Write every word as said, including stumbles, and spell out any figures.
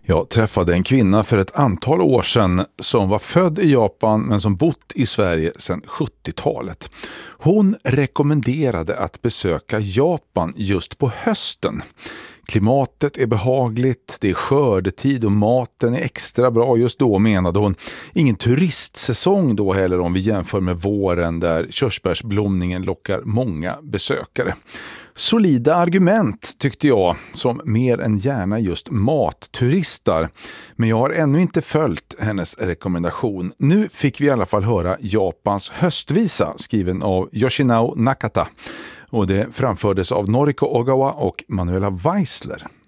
Jag träffade en kvinna för ett antal år sedan som var född i Japan men som bott i Sverige sedan sjuttiotalet. Hon rekommenderade att besöka Japan just på hösten. Klimatet är behagligt, det är skördetid och maten är extra bra just då, menade hon. Ingen turistsäsong då heller om vi jämför med våren där körsbärsblomningen lockar många besökare. Solida argument tyckte jag, som mer än gärna just matturistar. Men jag har ännu inte följt hennes rekommendation. Nu fick vi i alla fall höra Japans höstvisa skriven av Yoshinao Nakata. Och det framfördes av Noriko Ogawa och Manuela Weisler.